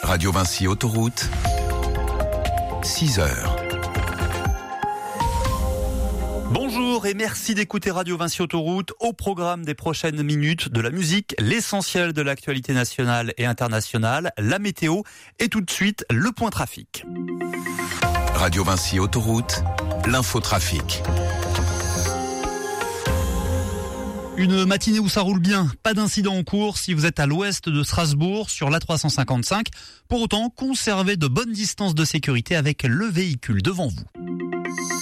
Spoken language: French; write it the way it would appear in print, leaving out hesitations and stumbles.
Radio Vinci Autoroute, 6 heures. Bonjour et merci d'écouter Radio Vinci Autoroute. Au programme des prochaines minutes, de la musique, l'essentiel de l'actualité nationale et internationale, la météo et tout de suite le point trafic. Radio Vinci Autoroute, l'infotrafic. Une matinée où ça roule bien, pas d'incident en cours si vous êtes à l'ouest de Strasbourg sur l'A355. Pour autant, conservez de bonnes distances de sécurité avec le véhicule devant vous.